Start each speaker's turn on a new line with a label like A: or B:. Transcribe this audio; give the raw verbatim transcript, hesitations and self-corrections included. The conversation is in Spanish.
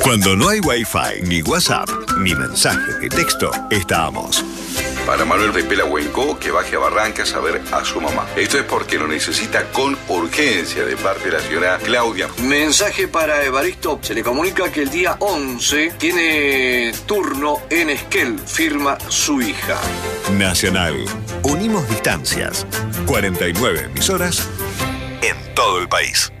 A: Cuando no hay Wi-Fi, ni WhatsApp, ni mensaje de texto, estamos.
B: Para Manuel de Pelahuenco, que baje a Barrancas a ver a su mamá. Esto es porque lo necesita con urgencia de parte de la señora Claudia.
C: Mensaje para Evaristo. Se le comunica que el día once tiene turno en Esquel. Firma su hija.
A: Nacional. Unimos distancias. cuarenta y nueve emisoras en todo el país.